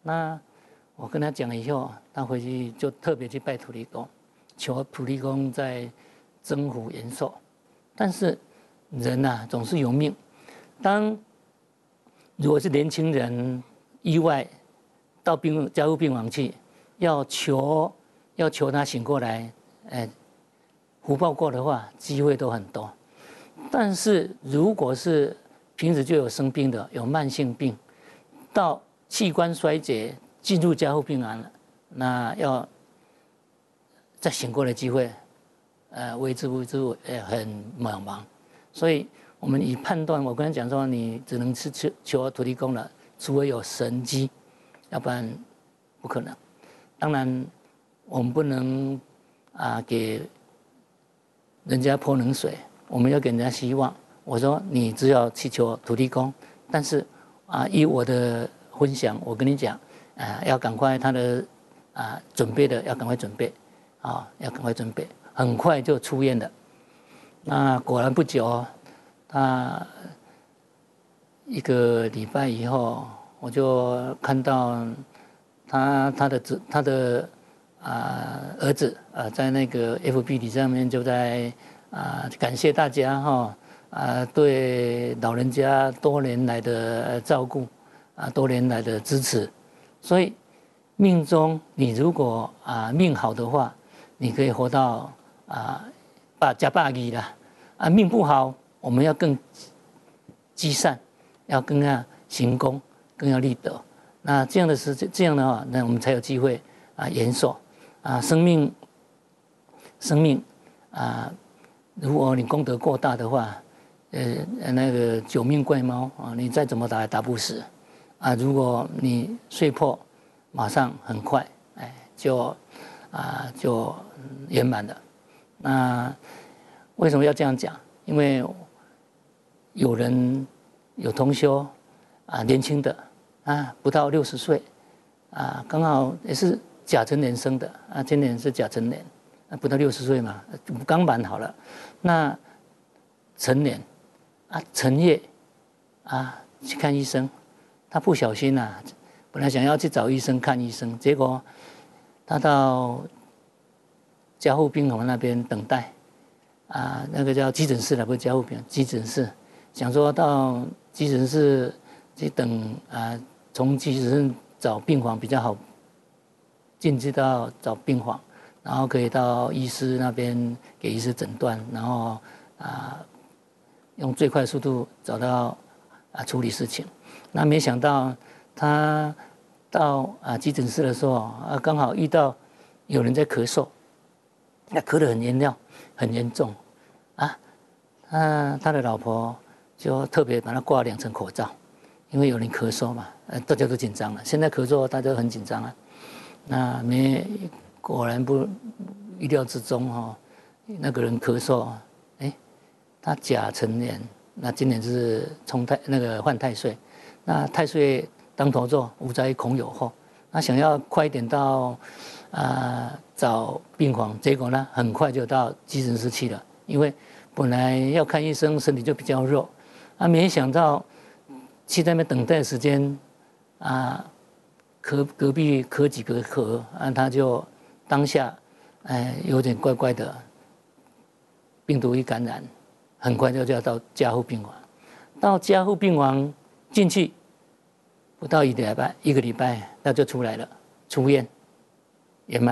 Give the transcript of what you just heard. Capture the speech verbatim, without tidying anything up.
那我跟他讲以后，他回去就特别去拜土地公，求土地公在增福延寿。但是人呐、啊、总是有命，当如果是年轻人意外到病加护病房去，要求要求他醒过来，哎，福报过的话，机会都很多。但是如果是平时就有生病的，有慢性病，到器官衰竭进入加护病房了，那要再醒过来的机会，呃，为之为之呃很渺茫。所以我们以判断，我跟他讲说，你只能是求求土地公了，除非有神迹，要不然不可能。当然，我们不能啊给人家泼冷水，我们要给人家希望。我说你只要去求土地公，但是啊，以我的分享，我跟你讲，啊，要赶快他的啊准备的要赶快准备，啊，要赶快准备，很快就出院了。那果然不久，他一个礼拜以后，我就看到他他的子他的啊儿子啊在那个 F B 里上面就在啊感谢大家哈啊对老人家多年来的照顾啊多年来的支持，所以命中你如果啊命好的话，你可以活到啊把加百二啦。啊，命不好，我们要更积善，要更要行功，更要立德。那这样的是这样的话，那我们才有机会啊延寿啊生命生命啊，如果你功德过大的话，呃那个九命怪猫啊，你再怎么打也打不死啊。如果你睡破，马上很快哎就啊就圆满了。那为什么要这样讲？因为有人有同修啊，年轻的啊，不到六十岁啊，刚好也是甲辰年生的啊，今年是甲辰年，啊，不到六十岁嘛，刚满好了。那辰年啊，辰月啊，去看医生，他不小心啊，本来想要去找医生看医生，结果他到加护病房那边等待。啊，那个叫急诊室了，不是加护病，急诊室。想说到急诊室去等啊，从急诊室找病房比较好，进去到找病房，然后可以到医师那边给医师诊断，然后啊，用最快速度找到啊处理事情。那没想到他到啊急诊室的时候啊，刚好遇到有人在咳嗽，那咳得很严重。很严重，啊，他他的老婆就特别把他挂两层口罩，因为有人咳嗽嘛，呃，大家都紧张了。现在咳嗽大家都很紧张啊，那没果然不意料之中哈、哦，那个人咳嗽，哎，他甲辰年，那今年是冲太那个犯太岁，那太岁当头坐，无灾恐有祸，那想要快一点到。啊、呃，找病房，结果呢，很快就到急诊室去了。因为本来要看医生，身体就比较弱，啊，没想到去那边等待时间，啊，隔隔壁咳几个咳，啊，他就当下，哎，有点怪怪的，病毒一感染，很快就就要到加护病房。到加护病房进去，不到一个礼拜，一个礼拜他就出来了，出院。